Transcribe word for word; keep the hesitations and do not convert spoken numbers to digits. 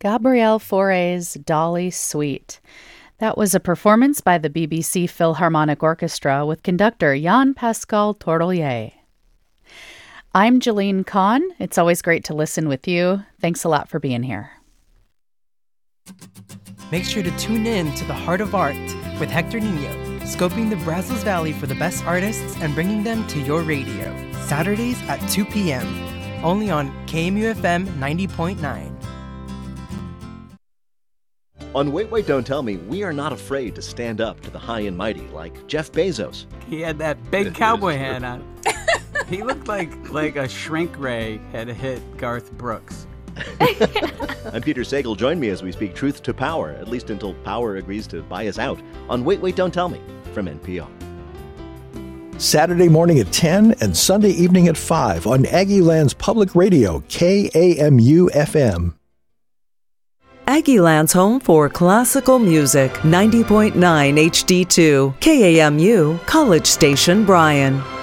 Gabrielle Fauré's Dolly Sweet. That was a performance by the B B C Philharmonic Orchestra with conductor Jean-Pascal Tourtellier. I'm Jeline Kahn. It's always great to listen with you. Thanks a lot for being here. Make sure to tune in to The Heart of Art with Hector Nino, scoping the Brazos Valley for the best artists and bringing them to your radio. Saturdays at two p.m. Only on K M U F M ninety point nine. On Wait, Wait, Don't Tell Me, we are not afraid to stand up to the high and mighty like Jeff Bezos. He had that big cowboy hat on. He looked like like a shrink ray had hit Garth Brooks. I'm Peter Sagal. Join me as we speak truth to power, at least until power agrees to buy us out, on Wait, Wait, Don't Tell Me from N P R. Saturday morning at ten and Sunday evening at five on Aggieland's Public Radio, K A M U F M. Aggieland's home for classical music, ninety point nine H D two, K A M U, College Station, Bryan.